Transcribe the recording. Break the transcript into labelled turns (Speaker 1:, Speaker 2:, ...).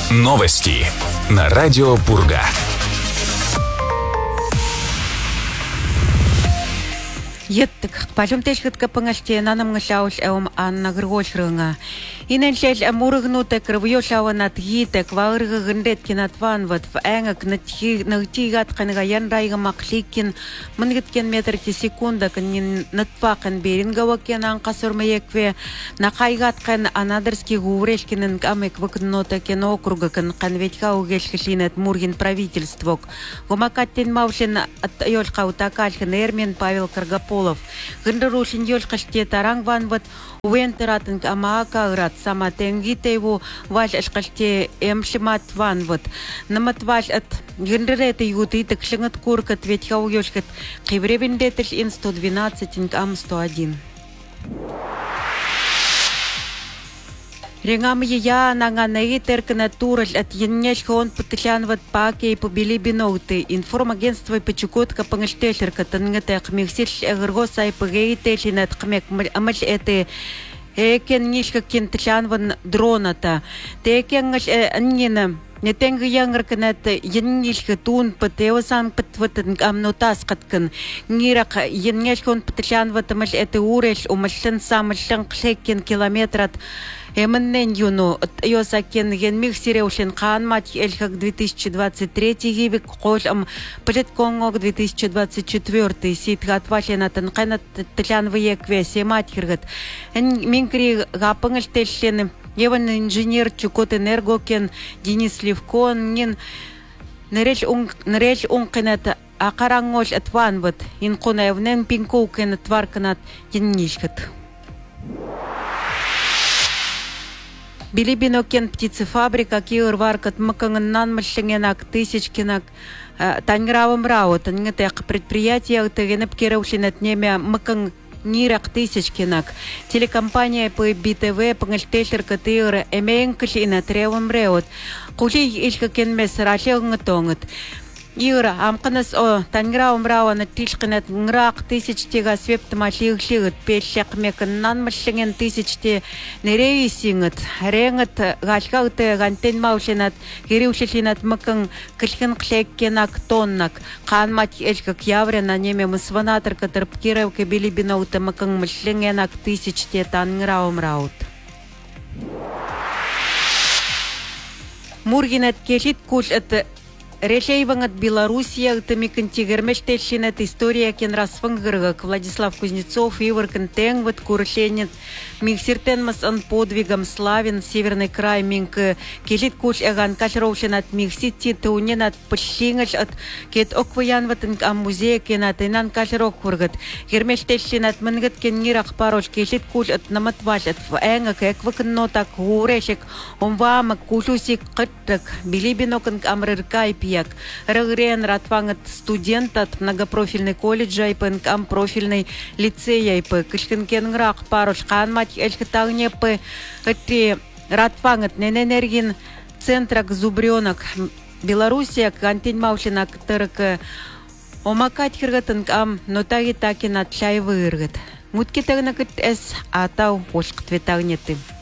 Speaker 1: Новости на радио Пурга.
Speaker 2: Еттик пажымтешкет капыңаште нанымгышауш эум Анна Григорьевна. Иненшел амурыгнутек рвёшаванат гитек варыгы гындет кинатванват в энгак нагтигат кангаян райга макликин мынгиткен метрти секунда книн натвакен берингавакен анкасурмаекве накайгаткан анадырский гуврешкинен камек выкнотакен округакен канветька угешкишлинет Мургин правительствок. Гумакаттен мавшин от ёлькаутакальхен Эрмен Павел Каргополов. Гындрушин ёлькаште тарангванват уентератен амаака рат саматенгитеву ваш ашкаште эмшимат ванват наматваш от гендерете юты текшингат куркат ветька уёшкат кибревиндетеш ин 112 ам 101. Ренгам я нанганеги терканатурал от яннешхон путылянват паке по билибиноуты информагентство печукотка пангштешерка тангатек миксиш эгргосай пагейтешинат кмек амаш эте экен нишка кентылянван дроната текенгаш аннина нетенг янгрканат яннишка тун патеосан патватан амнотас каткан нирак яннешхон путылянват амаш эте уреш умашлен самашлен кшекен километрат Эмэннен юну ёсакен генмих сиреушен канмат эльхак 2023 гибик колам политконгок 2024 ситгат вашенатан канат тлянвые квесе маткиргат минкри гапыңыл телшен еван инженер чукот энергокен Денис Левкон нин нереш унканат акарангош атванват инкунаевнен пинкоукен тварканат яннишкат. Билибинокен птицефабрика киурваркат макангнан мышленак тысячкинак тангравым раут ангетек предприятия тегенеп кераушинат неме маканг нирак тысячкинак телекомпания по БТВ пангштешер катыр эменгклина тревым реут кули ишкакен месрашелнгтонгт Ира, амканас о тангравым рауана тишкинат нрак тысячтега свептамашлигшигт пешшакмекнан мышленген тысячте нерейсингт ренгт гашкагты гантен маушинат гириушилинат макан кылхын клеккенак тоннак канмат элькак яврена неме мсванатор катерпкиревке билибинаута макан мышленгенак тысячте тангравым раут Мургинат кешит куш это Решейван от Белоруссии, тамикантигермештельшинет история кенрасфангыргак Владислав Кузнецов, Ивар Кентенгват, Куршенет, Михсиртенмас ан подвигом славен, Северный край, Минк, Кежит Куш Эган Кашроушенат, Михсити, Тауненат, Пашингаш от Кет Окваянватен ам музей Кенат, Инан Кашрокургат, Гермештельшинат, Мангат Кеннирах Парош, Кежит Куш от Наматваш, от Энгак, Эквакнотак, Урешек, Омвамак, Кушусик, Каттак, Билибинокан Амрыркай, Регрен ратвангат студентат многопрофильный колледж айпен кам профильный лицей айпе кышкенкенграк парушкан мать эльхтагнепе эти ратвангат нененергин центрак зубрёнок Белоруссия кантин маушинак тырк омакат хиргатын кам нотаги такинат чай выргат муткитагнакт эс атау ошктветагнеты